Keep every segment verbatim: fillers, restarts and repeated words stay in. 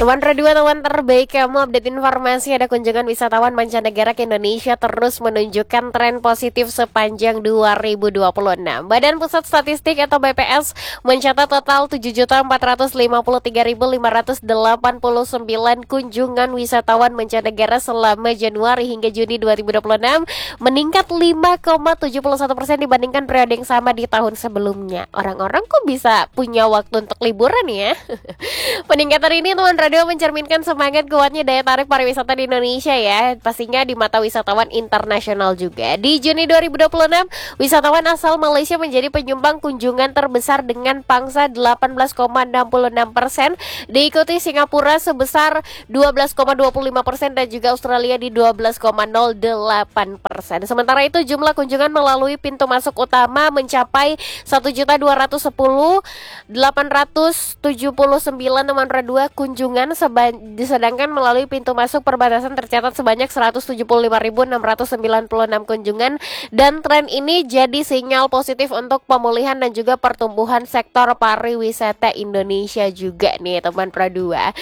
Teman Radio, teman terbaik kamu, update informasi ada kunjungan wisatawan mancanegara ke Indonesia terus menunjukkan tren positif sepanjang dua ribu dua puluh enam. Badan Pusat Statistik atau B P S mencatat total tujuh juta empat ratus lima puluh tiga ribu lima ratus delapan puluh sembilan kunjungan wisatawan mancanegara selama Januari hingga Juni dua ribu dua puluh enam, meningkat lima koma tujuh satu persen dibandingkan periode yang sama di tahun sebelumnya. Orang-orang kok bisa punya waktu untuk liburan ya? Peningkatan ini teman radio mencerminkan semangat kuatnya daya tarik pariwisata di Indonesia ya. Pastinya di mata wisatawan internasional juga. Di Juni dua ribu dua puluh enam, wisatawan asal Malaysia menjadi penyumbang kunjungan terbesar dengan pangsa delapan belas koma enam enam persen, diikuti Singapura sebesar dua belas koma dua lima persen dan juga Australia di dua belas koma nol delapan persen. Sementara itu jumlah kunjungan melalui pintu masuk utama mencapai satu juta dua ratus sepuluh ribu delapan ratus tujuh puluh sembilan teman dua kunjungan, seba- sedangkan melalui pintu masuk perbatasan tercatat sebanyak seratus tujuh puluh lima ribu enam ratus sembilan puluh enam kunjungan, dan tren ini jadi sinyal positif untuk pemulihan dan juga pertumbuhan sektor pariwisata Indonesia juga nih teman Pradua.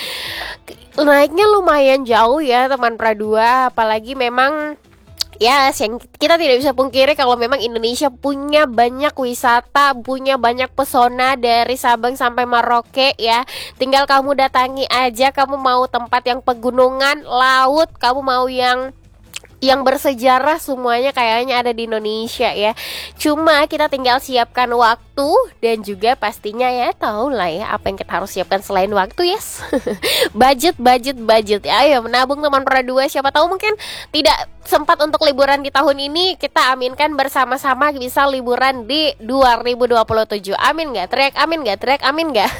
Naiknya lumayan jauh ya teman Pradua, apalagi memang ya, yes, yang kita tidak bisa pungkiri kalau memang Indonesia punya banyak wisata, punya banyak pesona dari Sabang sampai Merauke ya. Tinggal kamu datangi aja, kamu mau tempat yang pegunungan, laut, kamu mau yang yang bersejarah, semuanya kayaknya ada di Indonesia ya. Cuma kita tinggal siapkan waktu dan juga pastinya ya tahu lah ya apa yang kita harus siapkan selain waktu, yes. budget, budget, budget. Ayo menabung teman Pradua, siapa tahu mungkin tidak sempat untuk liburan di tahun ini, kita aminkan bersama-sama bisa liburan di dua ribu dua puluh tujuh. Amin gak? Teriak amin gak? Teriak amin gak?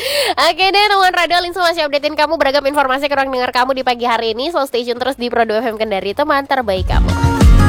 Oke deh teman Radio, langsung masih updatein kamu beragam informasi ke ruang dengar kamu di pagi hari ini. So stay tune terus di Pro dua F M Kendari, teman terbaik kamu.